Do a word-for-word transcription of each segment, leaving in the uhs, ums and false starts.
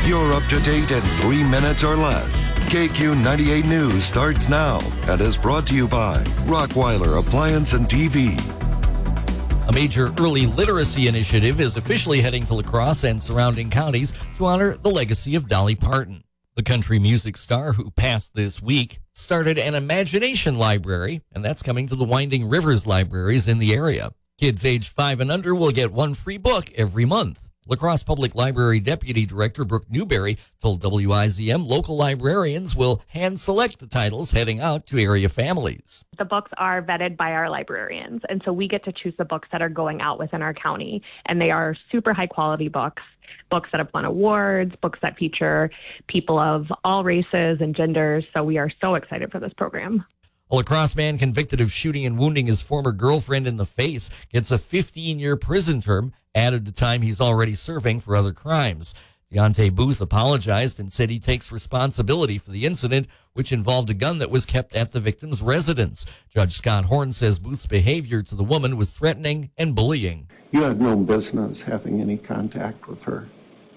You're up to date in three minutes or less. K Q ninety-eight News starts now and is brought to you by Rockweiler Appliance and T V. A major early literacy initiative is officially heading to La Crosse and surrounding counties to honor the legacy of Dolly Parton. The country music star who passed this week started an imagination library, and that's coming to the Winding Rivers libraries in the area. Kids aged five and under will get one free book every month. La Crosse Public Library Deputy Director Brooke Newberry told W I Z M local librarians will hand-select the titles heading out to area families. The books are vetted by our librarians, and so we get to choose the books that are going out within our county, and they are super high-quality books, books that have won awards, books that feature people of all races and genders, so we are so excited for this program. A La Crosse man convicted of shooting and wounding his former girlfriend in the face gets a fifteen-year prison term added to time he's already serving for other crimes. Deontay Booth apologized and said he takes responsibility for the incident, which involved a gun that was kept at the victim's residence. Judge Scott Horn says Booth's behavior to the woman was threatening and bullying. You had no business having any contact with her.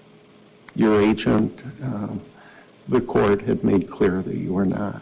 Your agent, um, the court had made clear that you were not.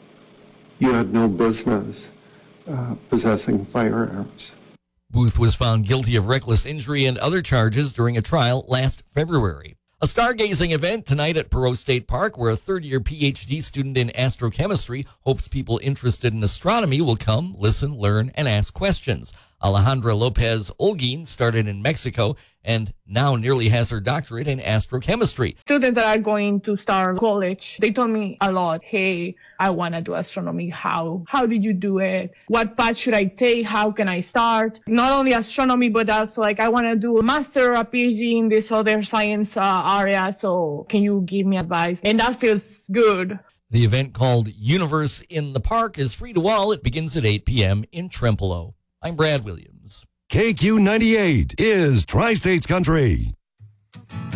You had no business uh, possessing firearms. Booth was found guilty of reckless injury and other charges during a trial last February. A stargazing event tonight at Perot State Park, where a third-year P H D student in astrochemistry hopes people interested in astronomy will come, listen, learn, and ask questions. Alejandra Lopez Olguin started in Mexico and now nearly has her doctorate in astrochemistry. Students that are going to start college, they told me a lot, hey, I want to do astronomy. How? How did you do it? What path should I take? How can I start? Not only astronomy, but also like I want to do a master, a P H D in this other science uh, area. So can you give me advice? And that feels good. The event called Universe in the Park is free to all. It begins at eight p.m. in Trempealeau. I'm Brad Williams. K Q ninety-eight is Tri-States Country.